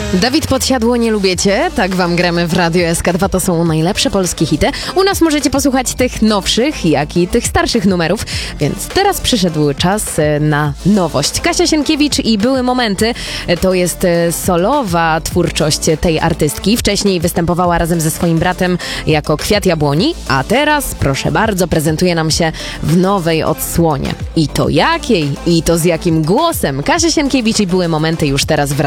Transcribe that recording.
Dawid Podsiadło, nie lubię cię. Tak wam gramy w Radiu SK2. To są najlepsze polskie hity. U nas możecie posłuchać tych nowszych, jak i tych starszych numerów. Więc teraz przyszedł czas na nowość. Kasia Sienkiewicz i Były momenty. To jest solowa twórczość tej artystki. Wcześniej występowała razem ze swoim bratem jako Kwiat Jabłoni, a teraz, proszę bardzo, prezentuje nam się w nowej odsłonie. I to jakiej? I to z jakim głosem? Kasia Sienkiewicz i Były momenty już teraz w